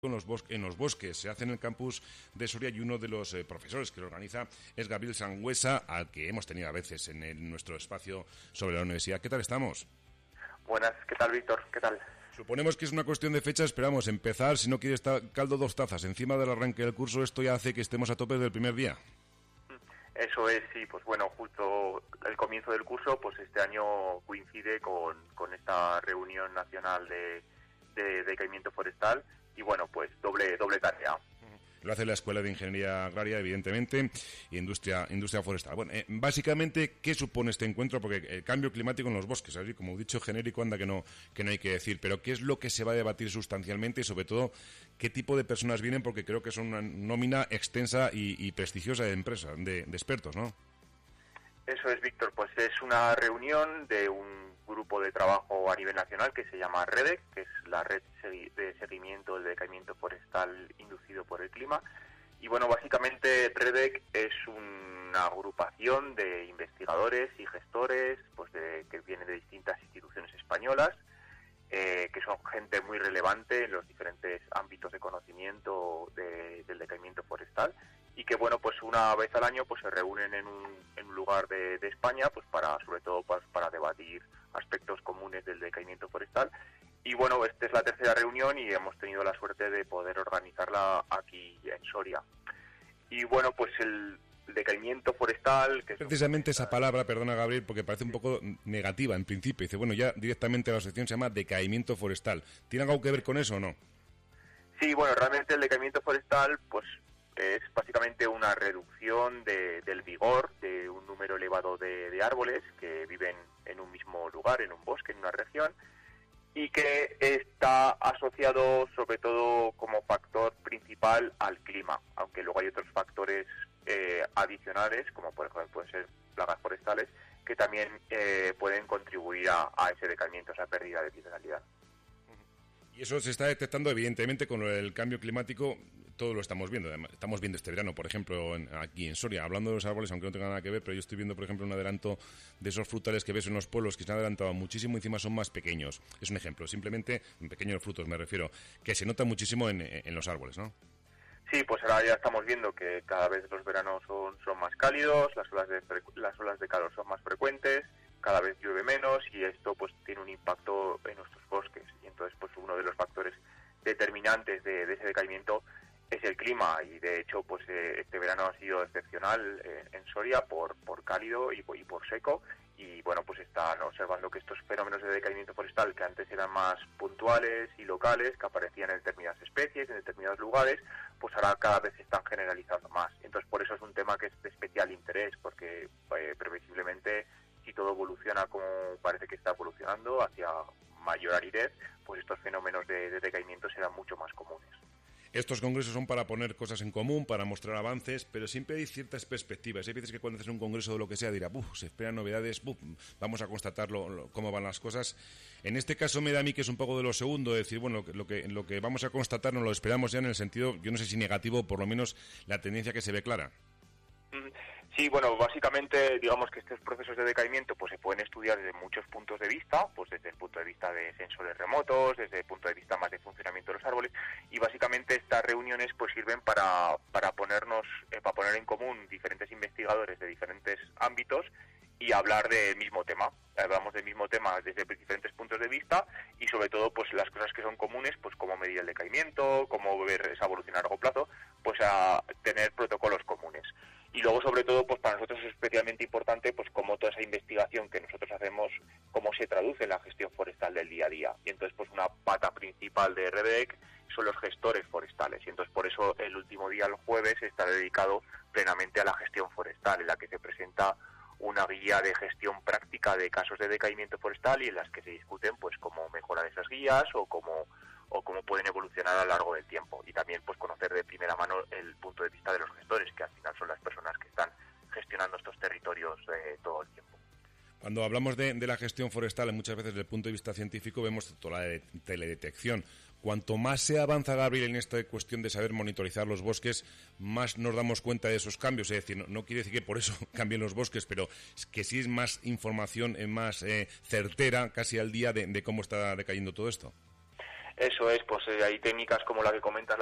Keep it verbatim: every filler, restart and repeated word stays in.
Con los bosques, en los bosques se hace en el campus de Soria y uno de los eh, profesores que lo organiza es Gabriel Sangüesa, al que hemos tenido a veces en el, nuestro espacio sobre la universidad. ¿Qué tal estamos? Buenas, ¿qué tal, Víctor? ¿Qué tal? Suponemos que es una cuestión de fecha, esperamos empezar, si no quiere estar caldo dos tazas encima del arranque del curso, esto ya hace que estemos a tope del primer día. Eso es, sí, pues bueno, justo el comienzo del curso, pues este año coincide con, con esta reunión nacional de, de decaimiento forestal y bueno, pues doble doble tarea. Lo hace la Escuela de Ingeniería Agraria, evidentemente, y Industria industria Forestal. Bueno, eh, básicamente, ¿qué supone este encuentro? Porque el cambio climático en los bosques, así como he dicho, genérico, anda que no que no hay que decir, pero ¿qué es lo que se va a debatir sustancialmente y, sobre todo, qué tipo de personas vienen? Porque creo que son una nómina extensa y, y prestigiosa de empresas, de, de expertos, ¿no? Eso es, Víctor, pues es una reunión de un grupo de trabajo a nivel nacional que se llama REDEC, que es la Red de Seguimiento del Decaimiento Forestal Inducido por el Clima. Y bueno, básicamente REDEC es una agrupación de investigadores y gestores pues de, que vienen de distintas instituciones españolas, eh, que son gente muy relevante en los diferentes ámbitos de conocimiento de, del decaimiento forestal, y que bueno, pues una vez al año pues se reúnen en un, en un lugar de, de España pues para, sobre todo pues, para debatir aspectos comunes del decaimiento forestal. Y bueno, esta es la tercera reunión y hemos tenido la suerte de poder organizarla aquí en Soria. Y bueno, pues el decaimiento forestal... que Precisamente esa palabra, perdona Gabriel, porque parece un poco negativa en principio. Dice, bueno, ya directamente la sección se llama decaimiento forestal. ¿Tiene algo que ver con eso o no? Sí, bueno, realmente el decaimiento forestal pues es básicamente una reducción de, del vigor de un número elevado de, de árboles que viven en un mismo lugar, en un bosque, en una región, y que está asociado sobre todo como factor principal al clima, aunque luego hay otros factores eh, adicionales, como por ejemplo pueden ser plagas forestales, que también eh, pueden contribuir a, a ese decaimiento, a esa pérdida de biodiversidad. Y eso se está detectando evidentemente con el cambio climático, todo lo estamos viendo. Estamos viendo este verano, por ejemplo, en, aquí en Soria, hablando de los árboles, aunque no tenga nada que ver, pero yo estoy viendo, por ejemplo, un adelanto de esos frutales que ves en los pueblos que se han adelantado muchísimo, encima son más pequeños. Es un ejemplo, simplemente, en pequeños frutos me refiero, que se nota muchísimo en, en los árboles, ¿no? Sí, pues ahora ya estamos viendo que cada vez los veranos son, son más cálidos, las olas de las olas de calor son más frecuentes, cada vez llueve menos y esto pues tiene un impacto en nuestros bosques. Y entonces pues uno de los factores determinantes de, de ese decaimiento es el clima, y de hecho pues eh, este verano ha sido excepcional eh, en Soria por, por cálido y, y por seco, y bueno, pues están observando que estos fenómenos de decaimiento forestal, que antes eran más puntuales y locales, que aparecían en determinadas especies, en determinados lugares, pues ahora cada vez se están generalizando más. Entonces por eso es un tema que es de especial interés, porque eh, previsiblemente, si todo evoluciona como parece que está evolucionando hacia mayor aridez, pues estos fenómenos de, de decaimiento serán mucho más comunes. Estos congresos son para poner cosas en común, para mostrar avances, pero siempre hay ciertas perspectivas. Hay veces que cuando haces un congreso de lo que sea dirá, ¡buf!, se esperan novedades, ¡buf!, vamos a constatar lo, lo, cómo van las cosas. En este caso me da a mí que es un poco de lo segundo, decir, bueno, lo que, lo que vamos a constatar nos lo esperamos ya en el sentido, yo no sé si negativo, por lo menos la tendencia que se ve clara. Sí, bueno, básicamente digamos que estos procesos de decaimiento pues se pueden estudiar desde muchos puntos de vista, pues desde el punto de vista de sensores remotos, desde el punto de vista más de funcionamiento de los árboles, y básicamente estas reuniones pues sirven para, para ponernos, eh, para poner en común diferentes investigadores de diferentes ámbitos y hablar del mismo tema. Hablamos del mismo tema desde diferentes puntos de vista y sobre todo pues las cosas que son comunes, pues cómo medir el decaimiento, cómo ver esa evolución a largo plazo, pues a tener protocolos comunes. Y luego, sobre todo, pues para nosotros es especialmente importante pues cómo toda esa investigación que nosotros hacemos, cómo se traduce en la gestión forestal del día a día. Y entonces, pues una pata principal de REDEC son los gestores forestales. Y entonces, por eso el último día, el jueves, está dedicado plenamente a la gestión forestal, en la que se presenta una guía de gestión práctica de casos de decaimiento forestal y en las que se discuten pues cómo mejorar esas guías o cómo o cómo pueden evolucionar a lo largo del tiempo, y también pues conocer de primera mano el punto de vista de los gestores, que al final son las personas que están gestionando estos territorios eh, todo el tiempo. Cuando hablamos de, de la gestión forestal, muchas veces desde el punto de vista científico vemos toda la de teledetección. Cuanto más se avanza, Gabriel, en esta cuestión de saber monitorizar los bosques, más nos damos cuenta de esos cambios. Es decir, no, no quiere decir que por eso cambien los bosques, pero es que sí es más información, es más eh, certera, casi al día, de, de cómo está decayendo todo esto. Eso es, pues eh, hay técnicas como la que comentas,